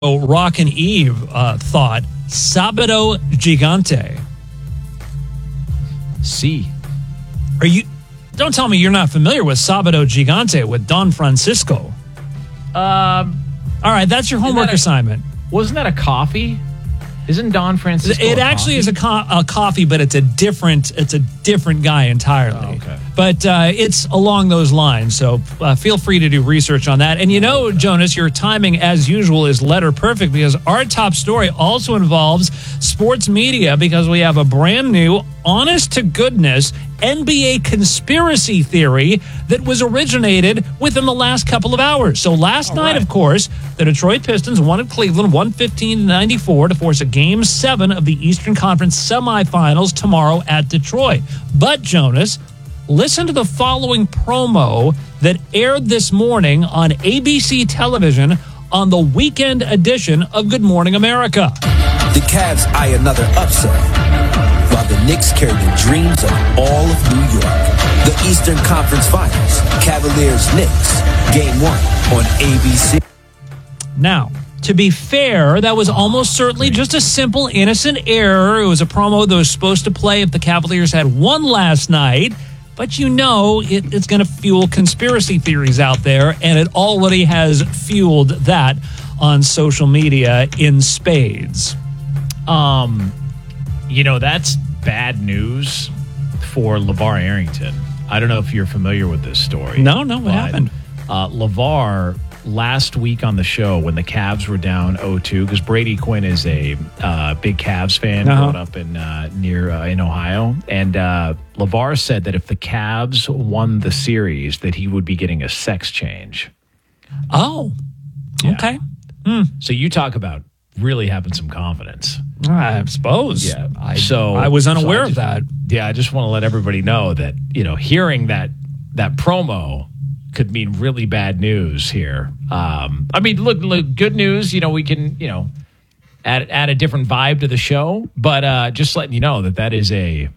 Rock and Eve thought Sabado Gigante. See, Don't tell me you're not familiar with Sabado Gigante with Don Francisco. All right, that's your homework assignment. Wasn't that a coffee? Isn't Don Francisco? It actually is a coffee, but it's a different guy entirely. Oh, okay. But it's along those lines. So feel free to do research on that. And Jonas, your timing as usual is letter perfect because our top story also involves sports media because we have a brand new, honest to goodness NBA conspiracy theory that was originated within the last couple of hours. So last night, of course, the Detroit Pistons won at Cleveland 115-94 to force a Game 7 of the Eastern Conference semifinals tomorrow at Detroit. But, Jonas, listen to the following promo that aired this morning on ABC television on the weekend edition of Good Morning America. The Cavs eye another upset, while the Knicks carry the dreams of all of New York. The Eastern Conference Finals, Cavaliers-Knicks, Game 1 on ABC. Now, to be fair, that was almost certainly just a simple, innocent error. It was a promo that was supposed to play if the Cavaliers had won last night. But it's going to fuel conspiracy theories out there, and it already has fueled that on social media in spades. That's bad news for LeVar Arrington. I don't know if you're familiar with this story. No, what happened? LeVar, last week on the show when the Cavs were down 0-2, because Brady Quinn is a big Cavs fan growing up in Ohio, and LeVar said that if the Cavs won the series, that he would be getting a sex change. Oh, yeah. Okay. So you talk about really having some confidence. I suppose. Yeah. I was unaware of that. Yeah, I just want to let everybody know that, hearing that promo could mean really bad news here. Look, good news, we can, add a different vibe to the show, but just letting you know that is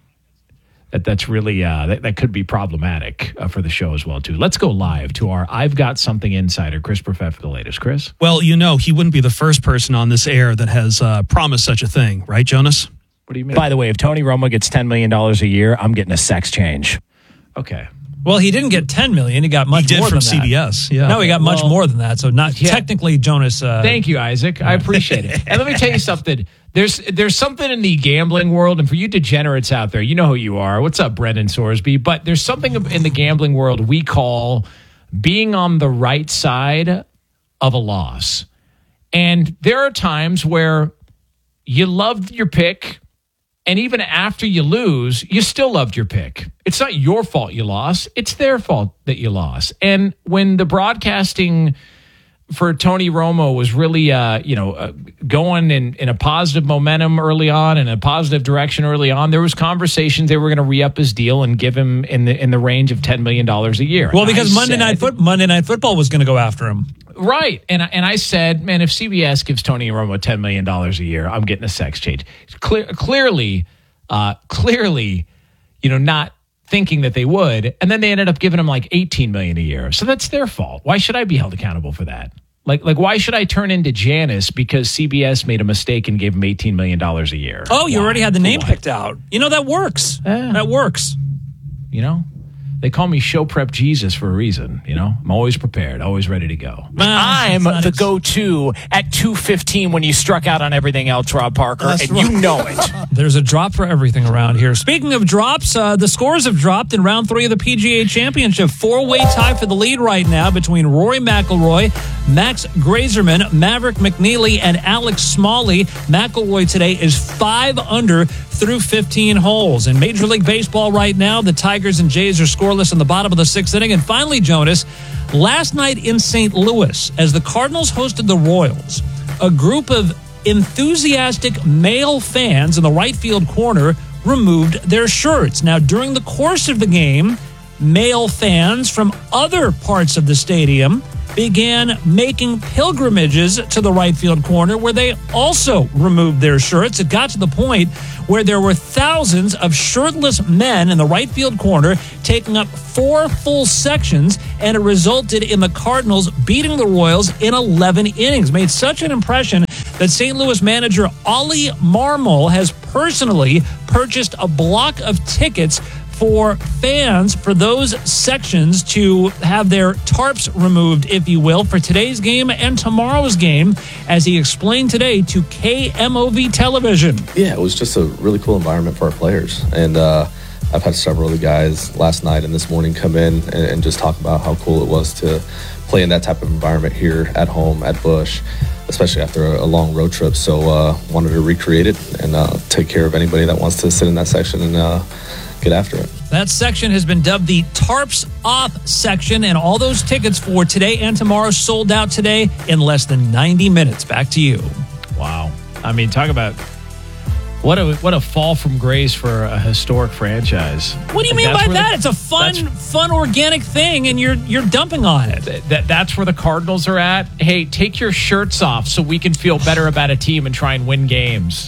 that's really that could be problematic for the show as well too. Let's go live to our I've Got Something insider, Chris Perfett, for the latest. Chris? Well, he wouldn't be the first person on this air that has promised such a thing, right, Jonas? What do you mean? By the way, if Tony Romo gets $10 million a year, I'm getting a sex change. Okay. Well, he didn't get $10 million. He got much more than that. He did from CBS. Yeah. No, he got much more than that. So not technically, Jonas. Thank you, Isaac. I appreciate it. And let me tell you something. There's something in the gambling world, and for you degenerates out there, you know who you are. What's up, Brendan Sorsby? But there's something in the gambling world we call being on the right side of a loss. And there are times where you loved your pick, and even after you lose, you still loved your pick. It's not your fault you lost. It's their fault that you lost. And when the broadcasting for Tony Romo was really, going in a positive momentum early on, in a positive direction early on, there was conversations they were going to re-up his deal and give him in the range of $10 million a year. Well, because Monday Night Football was going to go after him. Right. And I said, man, if CBS gives Tony Romo $10 million a year, I'm getting a sex change. Clearly, not thinking that they would. And then they ended up giving him like $18 million a year. So that's their fault. Why should I be held accountable for that? Like why should I turn into Janice because CBS made a mistake and gave him $18 million a year? Oh, you already had the name picked out. That works. That works. They call me Show Prep Jesus for a reason. I'm always prepared, always ready to go. I'm the go-to at 2:15 when you struck out on everything else, Rob Parker, That's and you know it. There's a drop for everything around here. Speaking of drops, the scores have dropped in round 3 of the PGA Championship. 4-way tie for the lead right now between Rory McIlroy, Max Grazerman, Maverick McNeely, and Alex Smalley. McIlroy today is 5 under through 15 holes. In Major League Baseball right now, the Tigers and Jays are scoreless in the bottom of the 6th inning. And finally, Jonas, last night in St. Louis, as the Cardinals hosted the Royals, a group of enthusiastic male fans in the right field corner removed their shirts. Now, during the course of the game, male fans from other parts of the stadium began making pilgrimages to the right field corner where they also removed their shirts. It got to the point where there were thousands of shirtless men in the right field corner taking up 4 full sections, and it resulted in the Cardinals beating the Royals in 11 innings. Made such an impression that St. Louis manager Ollie Marmol has personally purchased a block of tickets for fans for those sections to have their tarps removed, if you will, for today's game and tomorrow's game, as he explained today to KMOV television. Yeah, it was just a really cool environment for our players. And I've had several of the guys last night and this morning come in and just talk about how cool it was to play in that type of environment here at home at Busch, especially after a long road trip. So wanted to recreate it and take care of anybody that wants to sit in that section and get after it. That section has been dubbed the Tarps Off section, and all those tickets for today and tomorrow sold out today in less than 90 minutes. Back to you. Wow. I mean, talk about what a fall from grace for a historic franchise. What do you mean by that? It's a fun organic thing, and you're dumping on it. That's where the Cardinals are at. Hey, take your shirts off so we can feel better about a team and try and win games.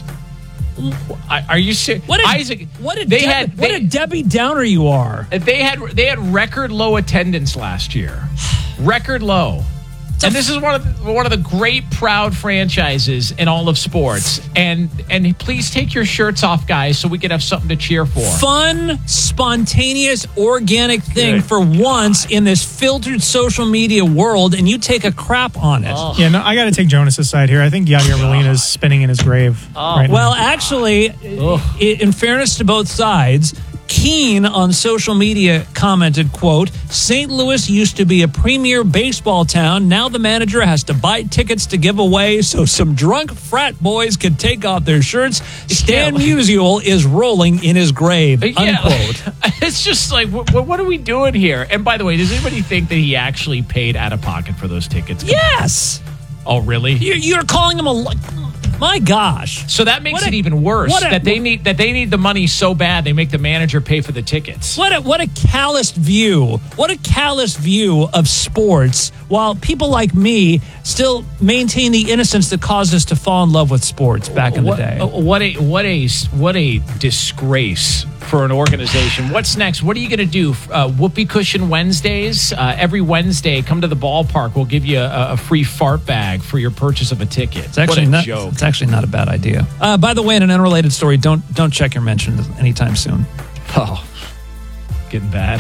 Are you serious? Isaac, what a Debbie Downer you are. They had record low attendance last year. Record low. And this is one of the great proud franchises in all of sports. And please take your shirts off, guys, so we can have something to cheer for. Fun, spontaneous, organic thing for once in this filtered social media world, and you take a crap on it. Oh. Yeah, no, I got to take Jonas's side here. I think Yadier Molina is spinning in his grave. Right well, now. Actually, in fairness to both sides, Keene on social media commented, quote, St. Louis used to be a premier baseball town. Now the manager has to buy tickets to give away so some drunk frat boys can take off their shirts. Stan Musial is rolling in his grave, unquote. It's just like, what are we doing here? And by the way, does anybody think that he actually paid out of pocket for those tickets? Yes. Oh, really? You're calling him a... My gosh! So that makes it even worse. They need the money so bad they make the manager pay for the tickets. What a calloused view! What a callous view of sports. While people like me still maintain the innocence that caused us to fall in love with sports back in the day. What a disgrace for an organization. What's next? What are you going to do? Whoopee Cushion Wednesdays? Every Wednesday, come to the ballpark. We'll give you a free fart bag for your purchase of a ticket. It's actually what a joke. It's actually not a bad idea. By the way, in an unrelated story, don't check your mentions anytime soon. Oh, getting bad.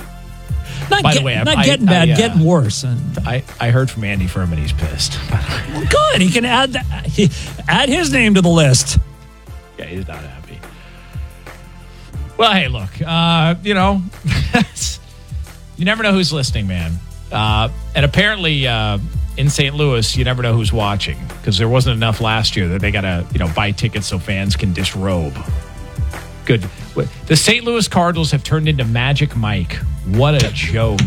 Getting bad, getting worse. And I heard from Andy Furman. He's pissed. Well, good. He can add his name to the list. Yeah, he's not happy. Well, hey, look, you never know who's listening, man. And apparently, in St. Louis, you never know who's watching because there wasn't enough last year that they got to, buy tickets so fans can disrobe. Good. The St. Louis Cardinals have turned into Magic Mike. What a joke.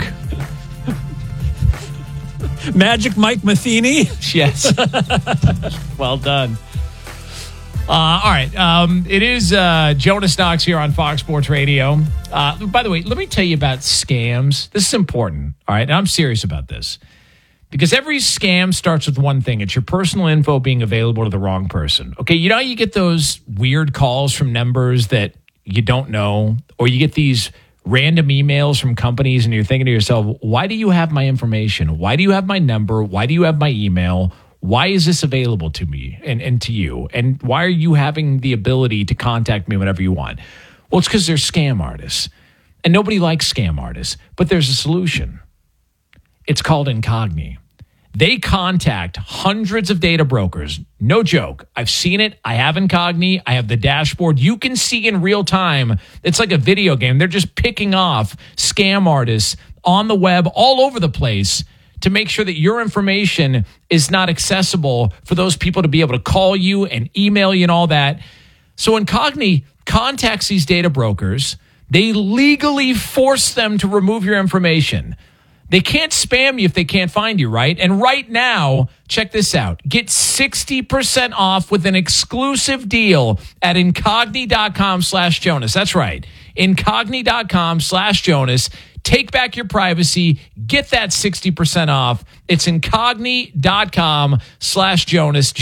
Magic Mike Matheny? Yes. Well done. All right. It is Jonas Knox here on Fox Sports Radio. By the way, let me tell you about scams. This is important. All right. And I'm serious about this because every scam starts with one thing. It's your personal info being available to the wrong person. Okay. You know how you get those weird calls from numbers that you don't know, or you get these random emails from companies and you're thinking to yourself, why do you have my information? Why do you have my number? Why do you have my email? Why is this available to me and to you? And why are you having the ability to contact me whenever you want? Well, it's because they're scam artists. And nobody likes scam artists. But there's a solution. It's called Incogni. They contact hundreds of data brokers. No joke. I've seen it. I have Incogni. I have the dashboard. You can see in real time. It's like a video game. They're just picking off scam artists on the web all over the place to make sure that your information is not accessible for those people to be able to call you and email you and all that. So Incogni contacts these data brokers. They legally force them to remove your information. They can't spam you if they can't find you, right? And right now, check this out. Get 60% off with an exclusive deal at Incogni.com/Jonas. That's right. Incogni.com/Jonas. Take back your privacy. Get that 60% off. It's incogni.com/Jonas,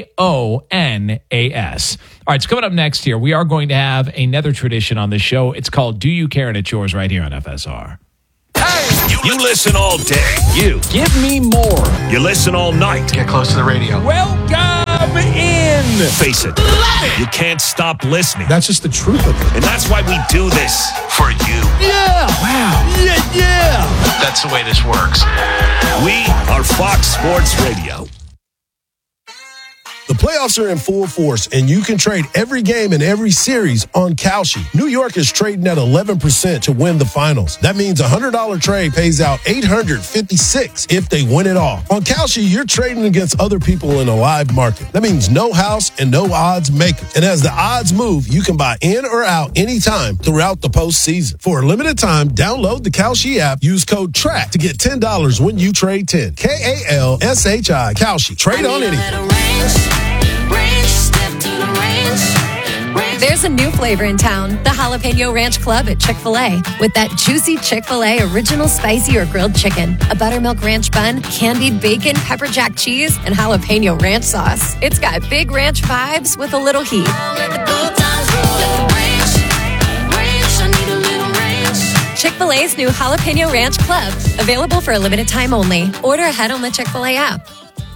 JONAS. All right, so coming up next here, we are going to have another tradition on the show. It's called Do You Care? And it's yours right here on FSR. You listen all day. You Give me more. You listen all night. Get close to the radio. Welcome in. Face it. You can't stop listening. That's just the truth of it. And that's why we do this for you. Yeah. Wow. Yeah. That's the way this works. We are Fox Sports Radio. The playoffs are in full force, and you can trade every game and every series on Kalshi. New York is trading at 11% to win the finals. That means a $100 trade pays out $856 if they win it all. On Kalshi, you're trading against other people in a live market. That means no house and no odds makers. And as the odds move, you can buy in or out anytime throughout the postseason. For a limited time, download the Kalshi app. Use code TRACK to get $10 when you trade 10. KALSHI. Kalshi. Trade on anything. There's a new flavor in town, the Jalapeno Ranch Club at Chick-fil-A. With that juicy Chick-fil-A original spicy or grilled chicken, a buttermilk ranch bun, candied bacon, pepper jack cheese, and jalapeno ranch sauce. It's got big ranch vibes with a little heat. Chick-fil-A's new Jalapeno Ranch Club, available for a limited time only. Order ahead on the Chick-fil-A app.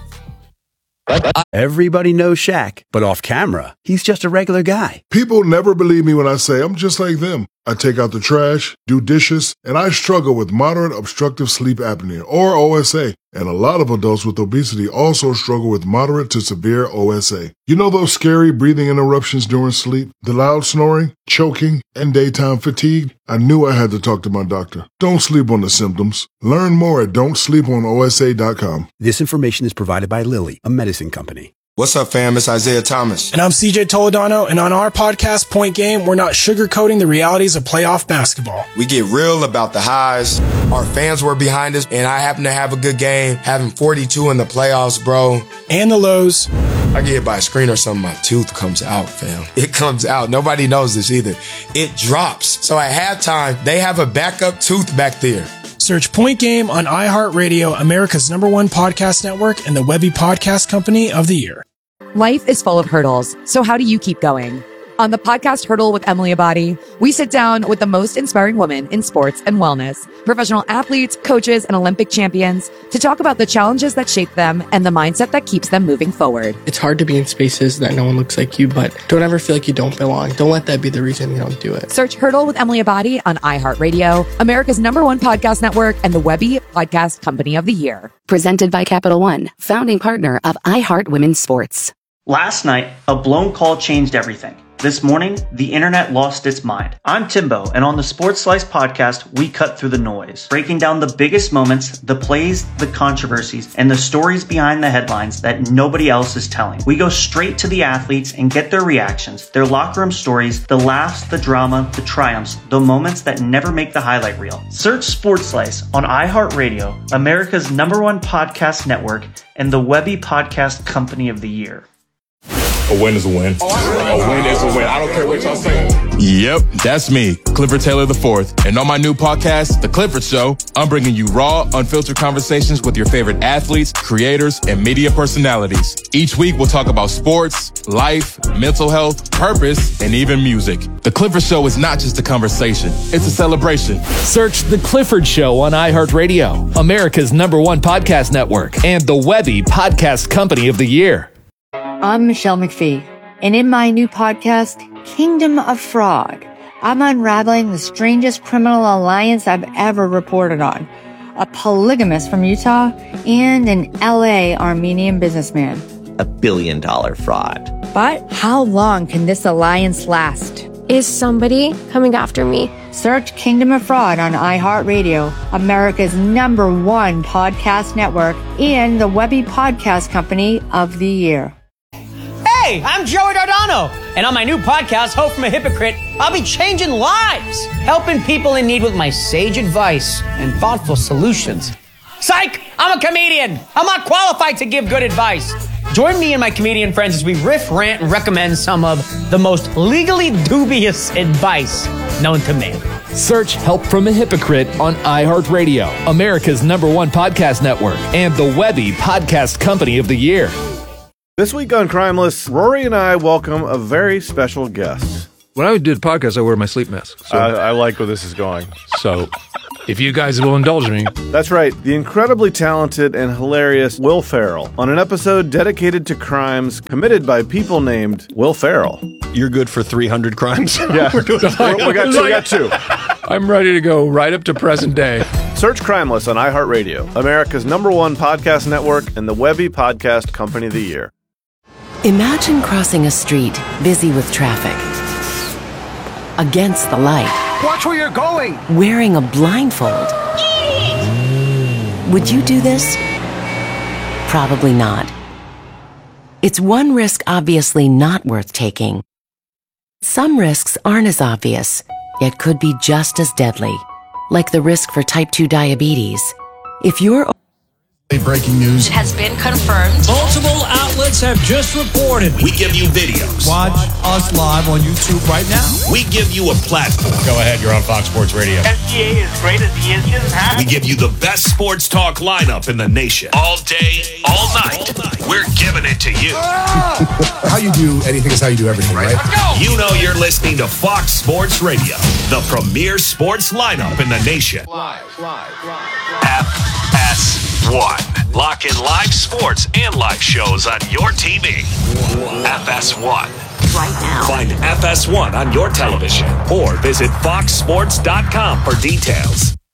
Everybody knows Shaq, but off camera, he's just a regular guy. People never believe me when I say I'm just like them. I take out the trash, do dishes, and I struggle with moderate obstructive sleep apnea, or OSA. And a lot of adults with obesity also struggle with moderate to severe OSA. You know those scary breathing interruptions during sleep, the loud snoring, choking, and daytime fatigue? I knew I had to talk to my doctor. Don't sleep on the symptoms. Learn more at don'tsleeponosa.com. This information is provided by Lilly, a medicine company. What's up, fam? It's Isaiah Thomas. And I'm CJ Toledano, and on our podcast, Point Game, we're not sugarcoating the realities of playoff basketball. We get real about the highs. Our fans were behind us, and I happen to have a good game, having 42 in the playoffs, bro. And the lows. I get hit by a screen or something, my tooth comes out, fam. It comes out. Nobody knows this either. It drops. So at halftime, they have a backup tooth back there. Search Point Game on iHeartRadio, America's #1 podcast network, and the Webby Podcast Company of the Year. Life is full of hurdles, so how do you keep going? On the podcast Hurdle with Emily Abadi, we sit down with the most inspiring women in sports and wellness, professional athletes, coaches, and Olympic champions to talk about the challenges that shape them and the mindset that keeps them moving forward. It's hard to be in spaces that no one looks like you, but don't ever feel like you don't belong. Don't let that be the reason you don't do it. Search Hurdle with Emily Abadi on iHeartRadio, America's #1 podcast network, and the Webby Podcast Company of the Year. Presented by Capital One, founding partner of iHeart Women's Sports. Last night, a blown call changed everything. This morning, the internet lost its mind. I'm Timbo, and on the Sports Slice podcast, we cut through the noise, breaking down the biggest moments, the plays, the controversies, and the stories behind the headlines that nobody else is telling. We go straight to the athletes and get their reactions, their locker room stories, the laughs, the drama, the triumphs, the moments that never make the highlight reel. Search Sports Slice on iHeartRadio, America's #1 podcast network, and the Webby Podcast Company of the Year. A win is a win. A win is a win. I don't care what y'all say. Yep, that's me, Clifford Taylor IV. And on my new podcast, The Clifford Show, I'm bringing you raw, unfiltered conversations with your favorite athletes, creators, and media personalities. Each week, we'll talk about sports, life, mental health, purpose, and even music. The Clifford Show is not just a conversation. It's a celebration. Search The Clifford Show on iHeartRadio, America's #1 podcast network, and the Webby Podcast Company of the Year. I'm Michelle McPhee, and in my new podcast, Kingdom of Fraud, I'm unraveling the strangest criminal alliance I've ever reported on. A polygamist from Utah and an LA Armenian businessman. $1 billion fraud. But how long can this alliance last? Is somebody coming after me? Search Kingdom of Fraud on iHeartRadio, America's #1 podcast network, and the Webby Podcast Company of the Year. Hey, I'm Joey Dardano, and on my new podcast, Hope from a Hypocrite, I'll be changing lives, helping people in need with my sage advice and thoughtful solutions. Psych! I'm a comedian. I'm not qualified to give good advice. Join me and my comedian friends as we riff, rant, and recommend some of the most legally dubious advice known to man. Search Help from a Hypocrite on iHeartRadio, America's #1 podcast network, and the Webby Podcast Company of the Year. This week on Crimeless, Rory and I welcome a very special guest. When I do the podcast, I wear my sleep mask. So. I like where this is going. So, if you guys will indulge me. That's right. The incredibly talented and hilarious Will Ferrell on an episode dedicated to crimes committed by people named Will Ferrell. You're good for 300 crimes? Yeah. we got two. I'm ready to go right up to present day. Search Crimeless on iHeartRadio, America's #1 podcast network, and the Webby Podcast Company of the Year. Imagine crossing a street busy with traffic. Against the light. Watch where you're going! Wearing a blindfold. Would you do this? Probably not. It's one risk obviously not worth taking. Some risks aren't as obvious, yet could be just as deadly, like the risk for type 2 diabetes. If you're breaking news has been confirmed. Multiple outlets have just reported. We give you videos. Watch us live on YouTube right now. We give you a platform. Go ahead, you're on Fox Sports Radio. SGA is great as he is. We give you the best sports talk lineup in the nation. All day, all night. We're giving it to you. How you do anything is how you do everything, right? Let's go! You know you're listening to Fox Sports Radio, the premier sports lineup in the nation. Live. FS1. Lock in live sports and live shows on your TV. FS1. right now. Find FS1 on your television or visit foxsports.com for details.